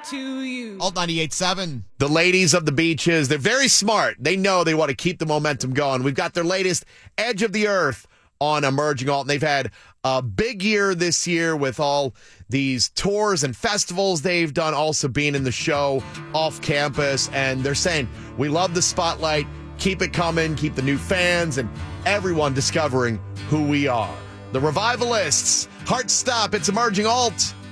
to you. Alt 98.7. The ladies of the beaches, they're very smart. They know they want to keep the momentum going. We've got their latest Edge of the Earth on Emerging Alt, and they've had a big year this year with all these tours and festivals they've done, also being in the show off campus, and they're saying, we love the spotlight, keep it coming, keep the new fans and everyone discovering who we are. The Revivalists, Heart Stop, it's Emerging Alt.